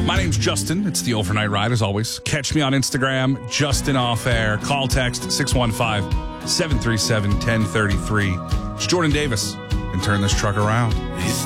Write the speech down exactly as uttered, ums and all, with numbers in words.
My name's Justin. It's the Overnight Ride, as always. Catch me on Instagram, Justin Off Air. Call text six one five, seven three seven, one zero three three. It's Jordan Davis. And turn this truck around.